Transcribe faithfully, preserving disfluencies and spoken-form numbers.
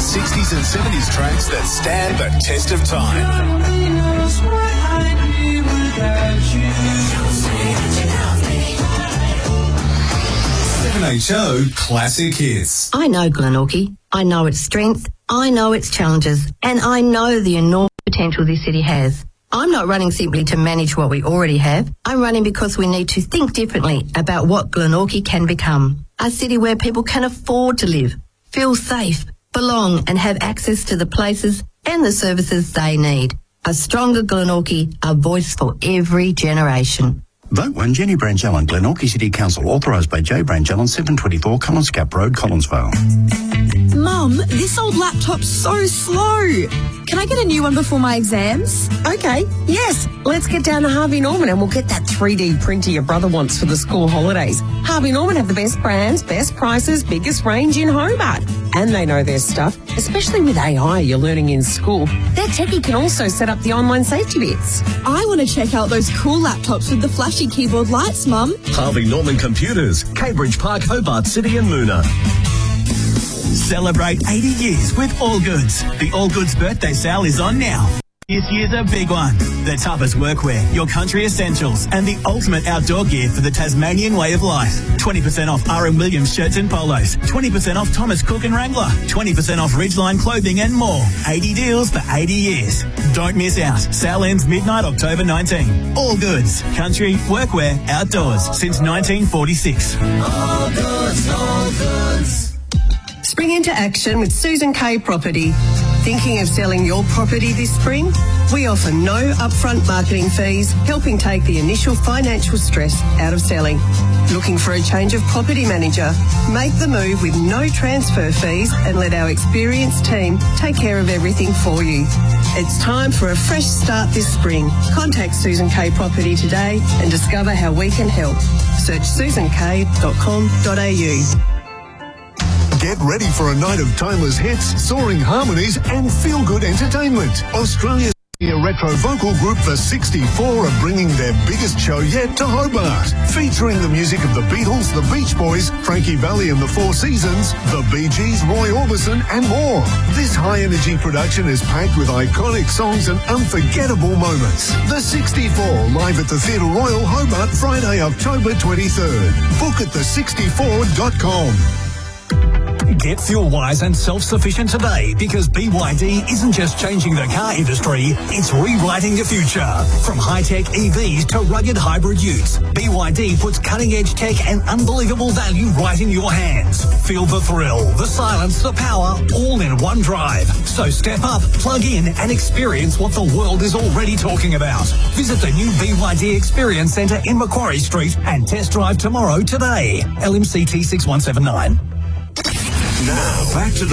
sixties and seventies tracks that stand the test of time. seven H O Classic Hits. I know Glenorchy. I know its strength. I know its challenges. And I know the enormous potential this city has. I'm not running simply to manage what we already have. I'm running because we need to think differently about what Glenorchy can become. A city where people can afford to live, feel safe, belong and have access to the places and the services they need. A stronger Glenorchy, a voice for every generation. Vote one Jenny Brangell, Glenorchy City Council, authorised by Joe Brangell, seven twenty-four Collins Gap Road, Collinsvale. Mum, this old laptop's so slow. Can I get a new one before my exams? Okay, yes. Let's get down to Harvey Norman and we'll get that three D printer your brother wants for the school holidays. Harvey Norman have the best brands, best prices, biggest range in Hobart. And they know their stuff, especially with A I you're learning in school. Their techie can also set up the online safety bits. I want to check out those cool laptops with the flashy keyboard lights, Mum. Harvey Norman Computers, Cambridge Park, Hobart City and Moona. Celebrate eighty years with Allgoods. The Allgoods birthday sale is on now. This year's a big one. The toughest workwear, your country essentials, and the ultimate outdoor gear for the Tasmanian way of life. twenty percent off R M Williams shirts and polos. twenty percent off Thomas Cook and Wrangler. twenty percent off Ridgeline clothing and more. eighty deals for eighty years. Don't miss out. Sale ends midnight October nineteenth. Allgoods. Country, workwear, outdoors since nineteen forty-six. Allgoods, Allgoods. Spring into action with Susan Kay Property. Thinking of selling your property this spring? We offer no upfront marketing fees, helping take the initial financial stress out of selling. Looking for a change of property manager? Make the move with no transfer fees and let our experienced team take care of everything for you. It's time for a fresh start this spring. Contact Susan Kay Property today and discover how we can help. Search susan kay dot com dot a u. Get ready for a night of timeless hits, soaring harmonies and feel-good entertainment. Australia's retro vocal group The sixty-four are bringing their biggest show yet to Hobart. Featuring the music of the Beatles, the Beach Boys, Frankie Valli and the Four Seasons, the Bee Gees, Roy Orbison and more. This high-energy production is packed with iconic songs and unforgettable moments. The sixty-four, live at the Theatre Royal, Hobart, Friday, October twenty-third. Book at the sixty-four dot com. Get fuel-wise and self-sufficient today because B Y D isn't just changing the car industry, it's rewriting the future. From high-tech E Vs to rugged hybrid utes, B Y D puts cutting-edge tech and unbelievable value right in your hands. Feel the thrill, the silence, the power, all in one drive. So step up, plug in and experience what the world is already talking about. Visit the new B Y D Experience Centre in Macquarie Street and test drive tomorrow today. L M C T six one seven nine. Now, back to the